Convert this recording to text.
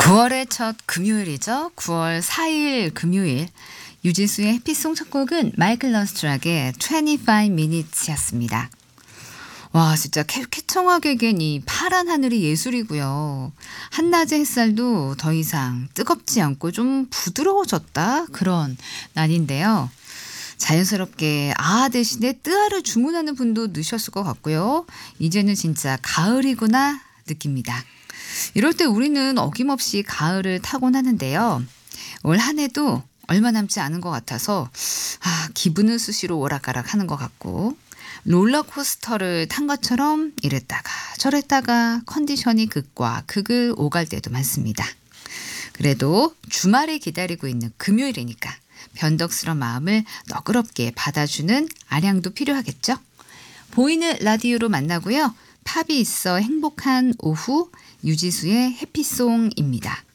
9월의 첫 금요일이죠. 9월 4일 금요일. 유지수의 해피송 첫 곡은 마이클 러스트락의 25 Minutes였습니다. 와, 진짜 쾌청하게겐 이 파란 하늘이 예술이고요. 한낮의 햇살도 더 이상 뜨겁지 않고 좀 부드러워졌다 그런 날인데요. 자연스럽게 아 대신에 뜨아를 주문하는 분도 느셨을 것 같고요. 이제는 진짜 가을이구나 느낍니다. 이럴 때 우리는 어김없이 가을을 타곤 하는데요. 올 한 해도 얼마 남지 않은 것 같아서 기분은 수시로 오락가락 하는 것 같고 롤러코스터를 탄 것처럼 이랬다가 저랬다가 컨디션이 극과 극을 오갈 때도 많습니다. 그래도 주말을 기다리고 있는 금요일이니까 변덕스러운 마음을 너그럽게 받아주는 아량도 필요하겠죠. 보이는 라디오로 만나고요. 팝이 있어 행복한 오후 유지수의 해피송입니다.